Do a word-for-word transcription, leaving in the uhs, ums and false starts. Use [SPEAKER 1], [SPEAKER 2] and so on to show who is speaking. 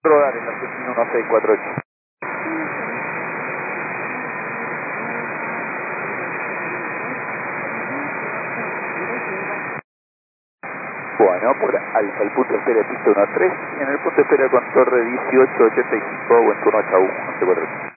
[SPEAKER 1] Rodar en la Cessna uno seis cuatro ocho. Bueno, por alfa, el punto espera pista uno tres, en el punto espera con torre dieciocho ochenta y cinco, buen turno, chau, once cuatro ocho.